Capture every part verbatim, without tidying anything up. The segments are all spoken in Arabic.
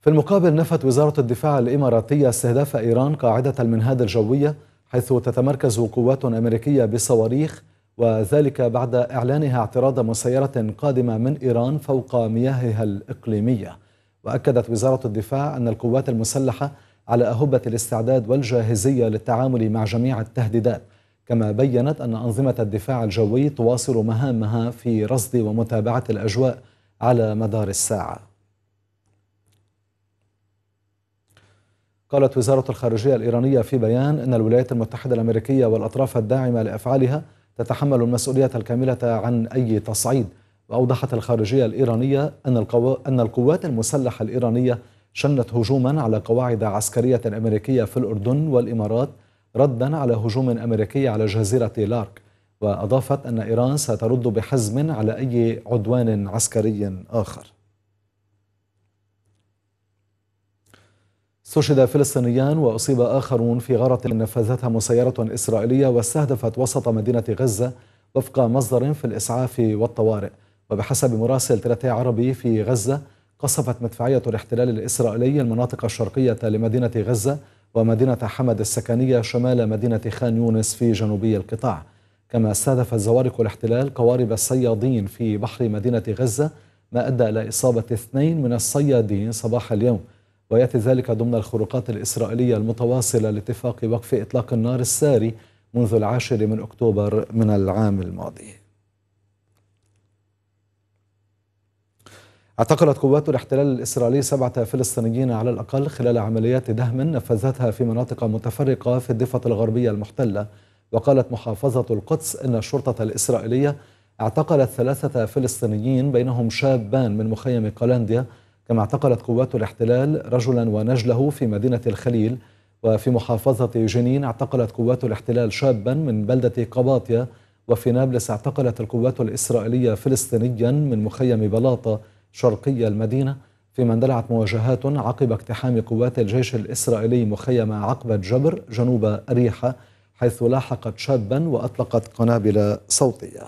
في المقابل نفت وزارة الدفاع الإماراتية استهداف إيران قاعدة المنهاد الجوية حيث تتمركز قوات أمريكية بصواريخ، وذلك بعد إعلانها اعتراض مسيرة قادمة من إيران فوق مياهها الإقليمية. وأكدت وزارة الدفاع أن القوات المسلحة على أهبة الاستعداد والجاهزية للتعامل مع جميع التهديدات، كما بيّنت أن أنظمة الدفاع الجوي تواصل مهامها في رصد ومتابعة الأجواء على مدار الساعة. قالت وزارة الخارجية الإيرانية في بيان أن الولايات المتحدة الأمريكية والأطراف الداعمة لأفعالها تتحمل المسؤولية الكاملة عن أي تصعيد. وأوضحت الخارجية الإيرانية أن, القو... أن القوات المسلحة الإيرانية شنت هجوما على قواعد عسكرية أمريكية في الأردن والإمارات ردا على هجوم أمريكي على جزيرة لارك. وأضافت أن إيران سترد بحزم على أي عدوان عسكري آخر. استشهد فلسطينيان وأصيب آخرون في غارة نفذتها مسيرة إسرائيلية واستهدفت وسط مدينة غزة وفق مصدر في الإسعاف والطوارئ. وبحسب مراسل ثلاثة عربي في غزة، قصفت مدفعية الاحتلال الإسرائيلي المناطق الشرقية لمدينة غزة ومدينة حمد السكنية شمال مدينة خان يونس في جنوبي القطاع. كما استهدفت زوارق الاحتلال قوارب الصيادين في بحر مدينة غزة، ما أدى إلى إصابة اثنين من الصيادين صباح اليوم. ويأتي ذلك ضمن الخروقات الإسرائيلية المتواصلة لاتفاق وقف إطلاق النار الساري منذ العاشر من أكتوبر من العام الماضي. اعتقلت قوات الاحتلال الإسرائيلي سبعة فلسطينيين على الأقل خلال عمليات دهم نفذتها في مناطق متفرقة في الضفة الغربية المحتلة. وقالت محافظة القدس إن الشرطة الإسرائيلية اعتقلت ثلاثة فلسطينيين بينهم شابان من مخيم قلانديا. كما اعتقلت قوات الاحتلال رجلا ونجله في مدينة الخليل. وفي محافظة جنين اعتقلت قوات الاحتلال شابا من بلدة قباطيا. وفي نابلس اعتقلت القوات الإسرائيلية فلسطينيا من مخيم بلاطة شرقي المدينة، فيما اندلعت مواجهات عقب اقتحام قوات الجيش الإسرائيلي مخيم عقبة جبر جنوب أريحة، حيث لاحقت شابا وأطلقت قنابل صوتية.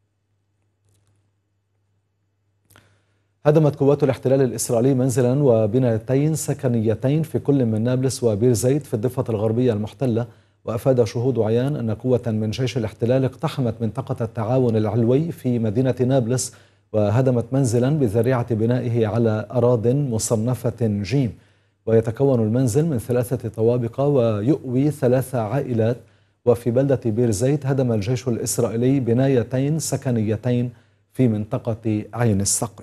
هدمت قوات الاحتلال الإسرائيلي منزلا وبنايتين سكنيتين في كل من نابلس وبير زيت في الضفة الغربية المحتلة. وأفاد شهود عيان أن قوة من جيش الاحتلال اقتحمت منطقة التعاون العلوي في مدينة نابلس وهدمت منزلا بذريعة بنائه على أراضٍ مصنفة جيم. ويتكون المنزل من ثلاثة طوابق ويؤوي ثلاث عائلات. وفي بلدة بير زيت هدم الجيش الإسرائيلي بنايتين سكنيتين في منطقة عين السقي.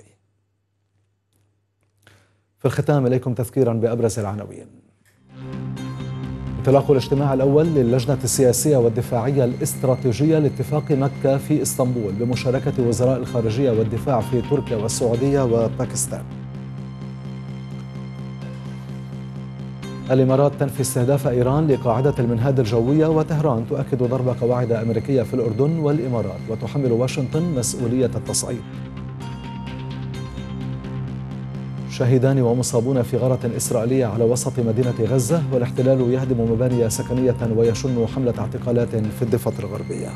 في الختام إليكم تذكيرا بأبرز العناوين. انطلاق الاجتماع الأول للجنة السياسية والدفاعية الاستراتيجية لاتفاق مكة في اسطنبول بمشاركة وزراء الخارجية والدفاع في تركيا والسعودية وباكستان. الإمارات تنفي استهداف إيران لقاعدة المنهاد الجوية، وطهران تؤكد ضرب قواعد أمريكية في الأردن والإمارات، وتحمل واشنطن مسؤولية التصعيد. شهيدان ومصابون في غارة إسرائيلية على وسط مدينة غزة، والاحتلال يهدم مباني سكنية ويشن حملة اعتقالات في الضفة الغربية.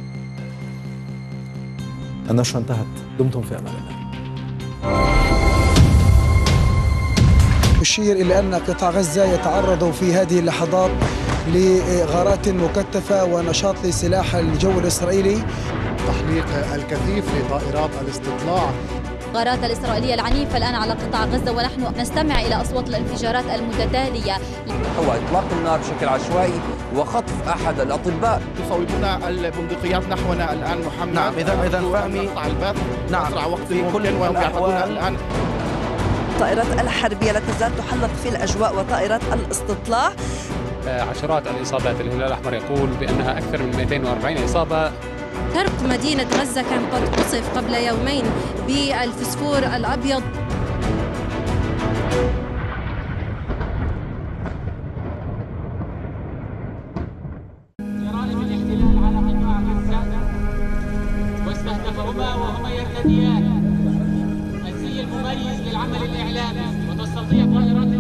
النشرة انتهت، دمتم في أمان الله. أشير إلى أن قطاع غزة يتعرض في هذه اللحظات لغارات مكثفة ونشاط لسلاح الجو الإسرائيلي. تحليق الكثيف لطائرات الاستطلاع. الغارات الإسرائيلية العنيفة الآن على قطاع غزة، ونحن نستمع إلى أصوات الانفجارات المتتالية. هو إطلاق النار بشكل عشوائي وخطف أحد الأطباء. تصوبون البندقيات نحونا الآن محمد. نعم، إذا إذا فهمي نعم أسرع وقت في كل الأحوال. الآن الطائرات الحربية لا تزال تحلق في الأجواء وطائرات الاستطلاع. عشرات الإصابات، الهلال الأحمر يقول بأنها أكثر من مئتين وأربعين إصابة. شرق مدينة غزة كان قد قصف قبل يومين بالفسفور الأبيض. جرائم الاحتلال على قطاع غزة واستهدفهما وهما يرتديان الزي المميز للعمل الإعلامي، وتستطيع طائرات